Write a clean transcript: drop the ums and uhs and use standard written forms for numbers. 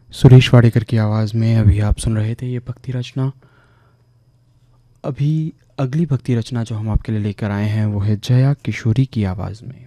सुरेश वाडेकर की आवाज़ में अभी आप सुन रहे थे ये भक्ति रचना। अभी अगली भक्ति रचना जो हम आपके लिए लेकर आए हैं वो है जया किशोरी की आवाज़ में।